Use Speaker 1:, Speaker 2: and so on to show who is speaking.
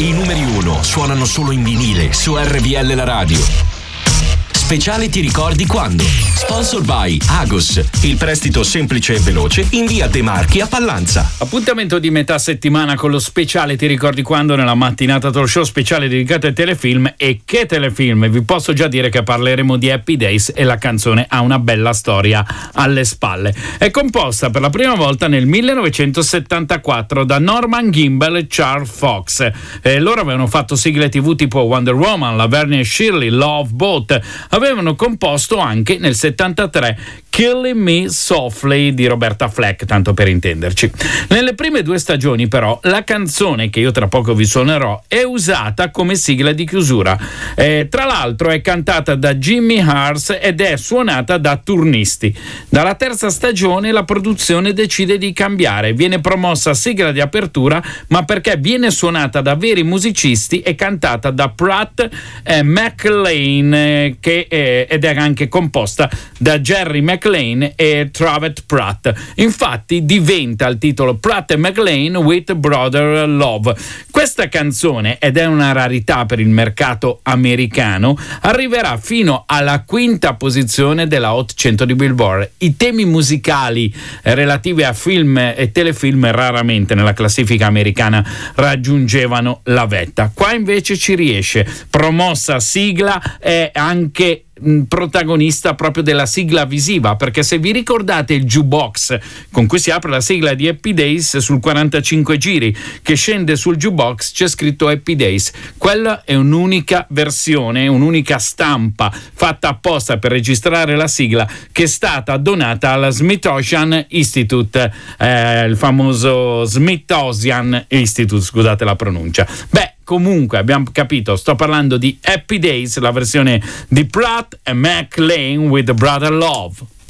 Speaker 1: I numeri 1 suonano solo in vinile su RVL La Radio. Speciale Ti ricordi quando? Sponsor by Agos, il prestito semplice e veloce in via De Marchi a Pallanza.
Speaker 2: Appuntamento di metà settimana con lo speciale Ti ricordi quando, nella mattinata talk show speciale dedicato ai telefilm. E che telefilm? Vi posso già dire che parleremo di Happy Days e la canzone ha una bella storia alle spalle. È composta per la prima volta nel 1974 da Norman Gimbel e Charles Fox. Loro avevano fatto sigle TV tipo Wonder Woman, Laverne e Shirley, Love Boat. Avevano composto anche nel 73 Killing Me Softly di Roberta Fleck, tanto per intenderci. Nelle prime 2 stagioni però la canzone, che io tra poco vi suonerò, è usata come sigla di chiusura. Tra l'altro è cantata da Jimmy Hars ed è suonata da turnisti. Dalla terza stagione la produzione decide di cambiare, viene promossa sigla di apertura, ma perché viene suonata da veri musicisti e cantata da Pratt e McLean, ed è anche composta da Jerry McLean e Travis Pratt. Infatti diventa il titolo Pratt e McLean with Brother Love. Questa canzone, ed è una rarità per il mercato americano, arriverà fino alla 5ª posizione della Hot 100 di Billboard. I temi musicali relativi a film e telefilm raramente nella classifica americana raggiungevano la vetta. Qua invece ci riesce. Promossa sigla è anche protagonista proprio della sigla visiva, perché se vi ricordate il jukebox con cui si apre la sigla di Happy Days, sul 45 giri che scende sul jukebox c'è scritto Happy Days. Quella è un'unica versione, un'unica stampa fatta apposta per registrare la sigla, che è stata donata alla Smithsonian Institute, il famoso Smithsonian Institute, scusate la pronuncia. Comunque abbiamo capito, sto parlando di Happy Days, la versione di Pratt e McLean with Brother Love.